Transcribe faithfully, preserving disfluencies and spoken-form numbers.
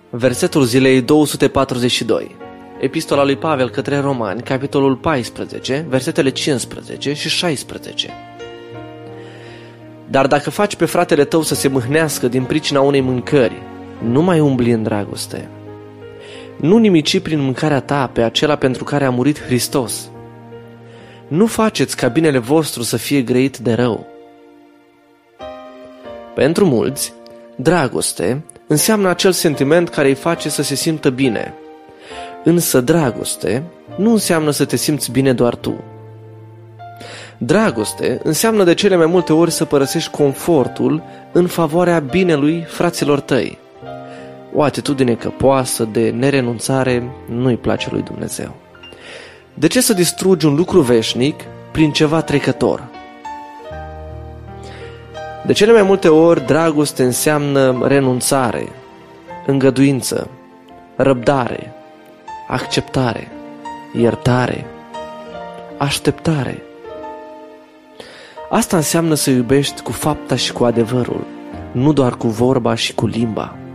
Versetul zilei două sute patruzeci și doi. Epistola lui Pavel către Romani, capitolul paisprezece, versetele cincisprezece și șaisprezece. Dar dacă faci pe fratele tău să se mâhnească din pricina unei mâncări, nu mai umbli în dragoste. Nu nimici prin mâncarea ta pe acela pentru care a murit Hristos. Nu faceți ca binele vostru să fie grăit de rău. Pentru mulți, dragoste înseamnă acel sentiment care îi face să se simtă bine. Însă dragoste nu înseamnă să te simți bine doar tu. Dragoste înseamnă de cele mai multe ori să părăsești confortul în favoarea binelui fraților tăi. O atitudine căpoasă de nerenunțare nu-i place lui Dumnezeu. De ce să distrugi un lucru veșnic prin ceva trecător? De cele mai multe ori, dragoste înseamnă renunțare, îngăduință, răbdare, acceptare, iertare, așteptare. Asta înseamnă să iubești cu fapta și cu adevărul, nu doar cu vorba și cu limba.